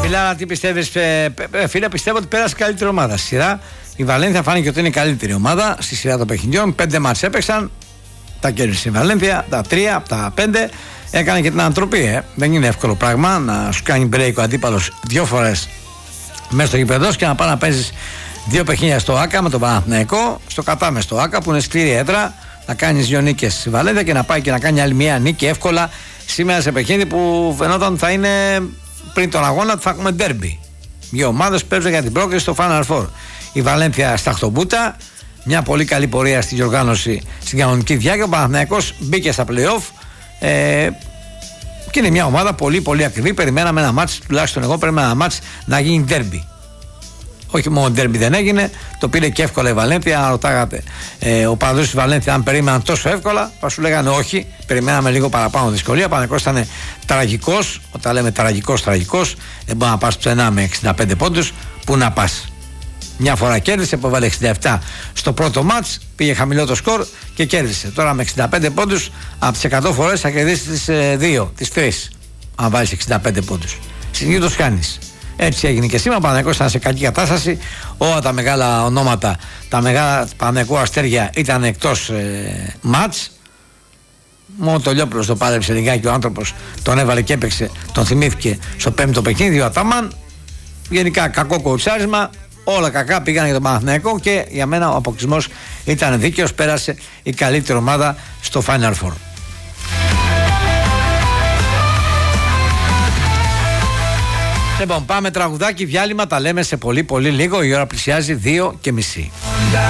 Μιλάρα, τι πιστεύεις, φίλε? Πιστεύω ότι πέρασε καλύτερη ομάδα στη σειρά. Η Βαλένθια φάνηκε ότι είναι η καλύτερη ομάδα στη σειρά των παιχνιδιών. 5 μάτς έπαιξαν. Τα κέρδισε η Βαλένθια, τα 3 από τα 5. Έκανε και την ανατροπή. Δεν είναι εύκολο πράγμα να σου κάνει break ο αντίπαλος 2 φορές μέσα στο γηπεδό και να πάει να παίζεις 2 παιχνίδια στο ΆΚΑ με τον Παναθηναϊκό. Στο κατάμε στο ΆΚΑ που είναι σκληρή έδρα. Να κάνεις 2 νίκες στη Βαλένθια και να πάει και να κάνει άλλη μια νίκη εύκολα σήμερα σε παιχνίδι που φαινόταν θα είναι πριν τον αγώνα ότι θα έχουμε ντέρμπι. 2 ομάδες παίζουν για την πρόκριση στο Final Four. Η Βαλένθια στα χτωμπούτα. Μια πολύ καλή πορεία στη διοργάνωση στην κανονική διάρκεια. Ο Παναθηναϊκός μπήκε στα play-off και είναι μια ομάδα πολύ πολύ ακριβή. Περιμέναμε ένα μάτς, τουλάχιστον εγώ περίμενα ένα μάτς να γίνει ντέρμπι. Όχι μόνο ντέρμπι δεν έγινε, το πήρε και εύκολα η Βαλένθια. Αν ρωτάγατε ο παδούς της Βαλένθια αν περίμεναν τόσο εύκολα, θα σου λέγανε όχι. Περιμέναμε λίγο παραπάνω δυσκολία. Ο Παναθηναϊκός ήταν τραγικός. Όταν λέμε τραγικός, δεν μπορεί να πας πουθενά με 65 πόντους. Πού να πας? Μια φορά κέρδισε που έβαλε 67 στο πρώτο μάτς, πήγε χαμηλό το σκορ και κέρδισε. Τώρα με 65 πόντους από τις 100 φορές θα κερδίσει τις 2, τις 3. Αν βάλεις 65 πόντους. Συνήθως κάνεις. Έτσι έγινε και σήμερα. Ο Παναθηναϊκός ήταν σε κακή κατάσταση. Όλα τα μεγάλα ονόματα, τα μεγάλα Παναθηναϊκού αστέρια ήταν εκτός μάτς. Μόνο το Λιόπουλος το πάλεψε λιγάκι, ο άνθρωπος τον έβαλε και έπαιξε, τον θυμήθηκε στο 5ο παιχνίδι. Ο Ατάμαν. Γενικά κακό κοουτσάρισμα. Όλα κακά πήγαν για τον Παναθηναϊκό και για μένα ο αποκλεισμός ήταν δίκαιος. Πέρασε η καλύτερη ομάδα στο Final Four. Λοιπόν, πάμε τραγουδάκι, διάλειμμα, τα λέμε σε πολύ πολύ λίγο. Η ώρα πλησιάζει 2:30.